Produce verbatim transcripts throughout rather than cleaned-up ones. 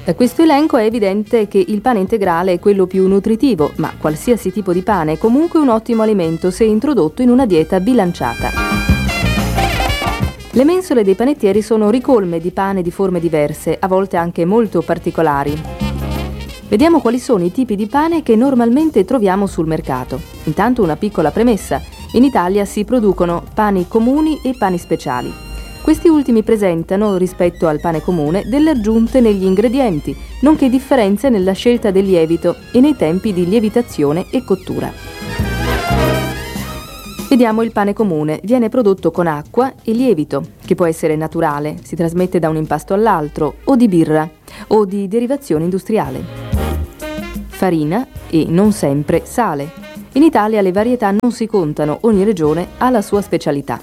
Da questo elenco è evidente che il pane integrale è quello più nutritivo, ma qualsiasi tipo di pane è comunque un ottimo alimento se introdotto in una dieta bilanciata. Le mensole dei panettieri sono ricolme di pane di forme diverse, a volte anche molto particolari. Vediamo quali sono i tipi di pane che normalmente troviamo sul mercato. Intanto una piccola premessa: in Italia si producono pani comuni e pani speciali. Questi ultimi presentano, rispetto al pane comune, delle aggiunte negli ingredienti, nonché differenze nella scelta del lievito e nei tempi di lievitazione e cottura. Vediamo il pane comune. Viene prodotto con acqua e lievito, che può essere naturale, si trasmette da un impasto all'altro, o di birra, o di derivazione industriale. Farina e, non sempre, sale. In Italia le varietà non si contano, ogni regione ha la sua specialità.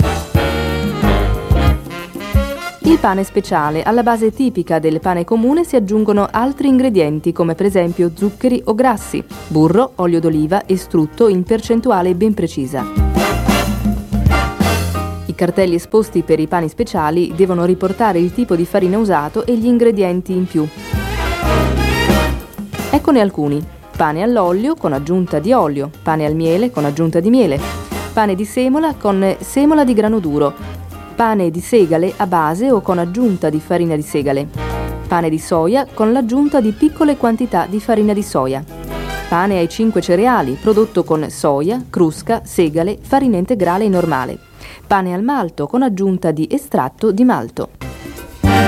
Il pane speciale. Alla base tipica del pane comune si aggiungono altri ingredienti come per esempio zuccheri o grassi, burro, olio d'oliva e strutto in percentuale ben precisa. I cartelli esposti per i pani speciali devono riportare il tipo di farina usato e gli ingredienti in più. Eccone alcuni: pane all'olio con aggiunta di olio, pane al miele con aggiunta di miele, pane di semola con semola di grano duro, pane di segale a base o con aggiunta di farina di segale, pane di soia con l'aggiunta di piccole quantità di farina di soia, pane ai cinque cereali prodotto con soia, crusca, segale, farina integrale e normale, pane al malto con aggiunta di estratto di malto.